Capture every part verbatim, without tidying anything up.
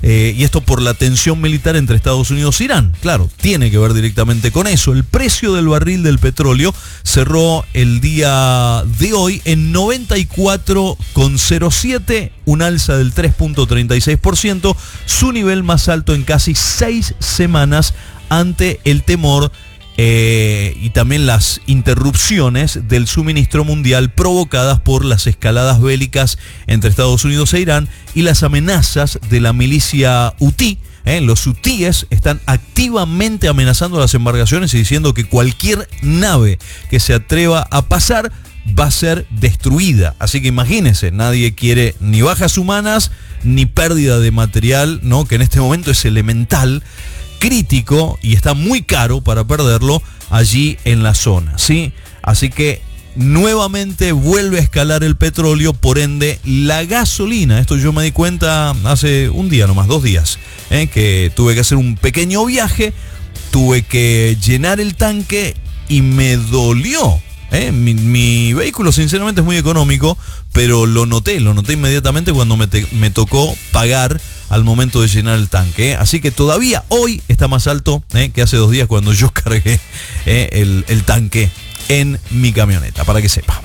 Eh, y esto por la tensión militar entre Estados Unidos e Irán. Claro, tiene que ver directamente con eso. El precio del barril del petróleo cerró el día de hoy en noventa y cuatro con cero siete, un alza del tres punto treinta y seis por ciento, su nivel más alto en casi seis semanas ante el temor Eh, y también las interrupciones del suministro mundial provocadas por las escaladas bélicas entre Estados Unidos e Irán y las amenazas de la milicia hutí. Eh, los hutíes están activamente amenazando las embarcaciones y diciendo que cualquier nave que se atreva a pasar va a ser destruida. Así que imagínense, nadie quiere ni bajas humanas ni pérdida de material, ¿no? Que en este momento es elemental, crítico, y está muy caro para perderlo allí en la zona, ¿sí? Así que nuevamente vuelve a escalar el petróleo, por ende la gasolina. Esto yo me di cuenta hace un día nomás, dos días, ¿eh? Que tuve que hacer un pequeño viaje, tuve que llenar el tanque y me dolió. ¿Eh? Mi, mi vehículo sinceramente es muy económico, pero lo noté, lo noté inmediatamente cuando me, te, me tocó pagar al momento de llenar el tanque. ¿eh? Así que todavía hoy está más alto ¿eh? que hace dos días cuando yo cargué ¿eh? el, el tanque en mi camioneta, para que sepa.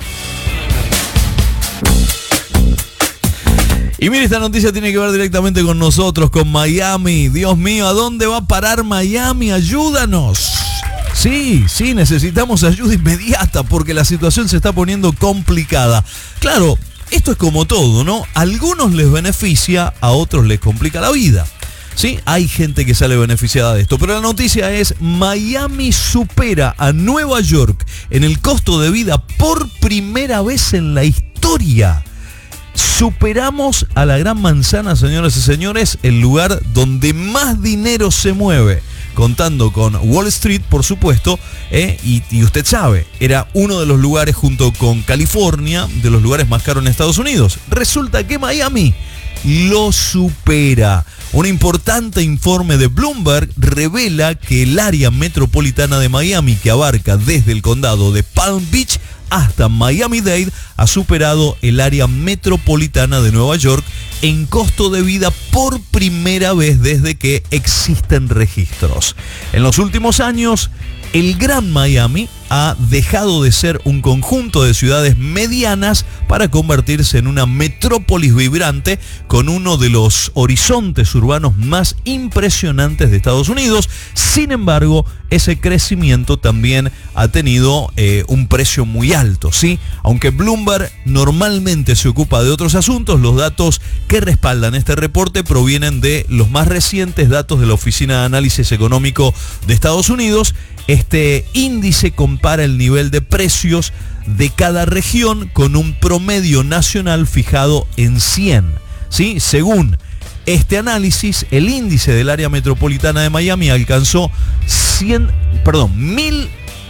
Y mire, esta noticia tiene que ver directamente con nosotros, con Miami. Dios mío, ¿a dónde va a parar Miami? Ayúdanos. Sí, sí, necesitamos ayuda inmediata porque la situación se está poniendo complicada. Claro, esto es como todo, ¿no? A algunos les beneficia, a otros les complica la vida. Sí, hay gente que sale beneficiada de esto, pero la noticia es: Miami supera a Nueva York en el costo de vida por primera vez en la historia. Superamos a la Gran Manzana, señoras y señores, el lugar donde más dinero se mueve, contando con Wall Street, por supuesto, ¿eh? y, y usted sabe, era uno de los lugares, junto con California, de los lugares más caros en Estados Unidos. Resulta que Miami lo supera. Un importante informe de Bloomberg revela que el área metropolitana de Miami, que abarca desde el condado de Palm Beach hasta Miami-Dade, ha superado el área metropolitana de Nueva York en costo de vida por primera vez desde que existen registros. En los últimos años, el Gran Miami ha dejado de ser un conjunto de ciudades medianas para convertirse en una metrópolis vibrante con uno de los horizontes urbanos más impresionantes de Estados Unidos. Sin embargo, ese crecimiento también ha tenido eh, un precio muy alto, ¿sí? Aunque Bloomberg normalmente se ocupa de otros asuntos, los datos que respaldan este reporte provienen de los más recientes datos de la Oficina de Análisis Económico de Estados Unidos. Este índice compara el nivel de precios de cada región con un promedio nacional fijado en cien, ¿sí? Según este análisis, el índice del área metropolitana de Miami alcanzó cien, perdón, mil,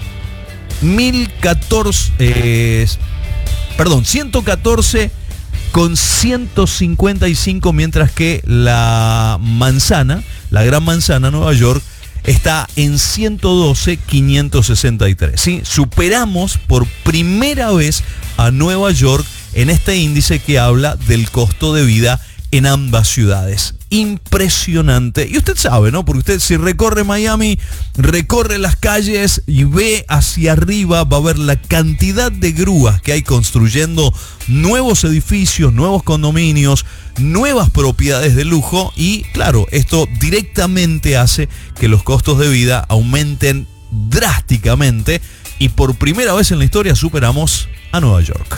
mil catorce, eh, perdón, ciento catorce con ciento cincuenta y cinco, mientras que la manzana, la Gran Manzana, Nueva York, está en ciento doce mil quinientos sesenta y tres. ¿Sí? Superamos por primera vez a Nueva York en este índice que habla del costo de vida en ambas ciudades. Impresionante. Y usted sabe, ¿no? Porque usted, si recorre Miami, recorre las calles y ve hacia arriba, va a ver la cantidad de grúas que hay construyendo nuevos edificios, nuevos condominios, nuevas propiedades de lujo. Y claro, esto directamente hace que los costos de vida aumenten drásticamente. Y por primera vez en la historia superamos a Nueva York.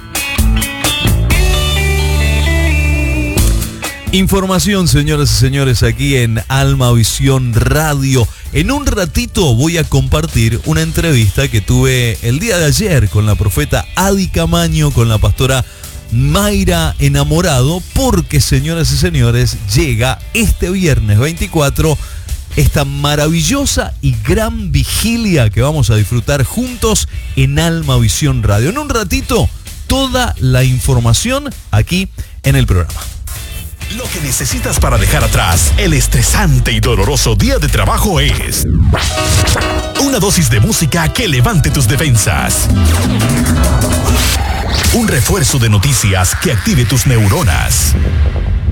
Información, señoras y señores, aquí en Alma Visión Radio. En un ratito voy a compartir una entrevista que tuve el día de ayer con la profeta Adi Camaño, con la pastora Mayra Enamorado, porque, señoras y señores, llega este viernes veinticuatro esta maravillosa y gran vigilia que vamos a disfrutar juntos en Alma Visión Radio. En un ratito, toda la información aquí en el programa. Lo que necesitas para dejar atrás el estresante y doloroso día de trabajo es una dosis de música que levante tus defensas, un refuerzo de noticias que active tus neuronas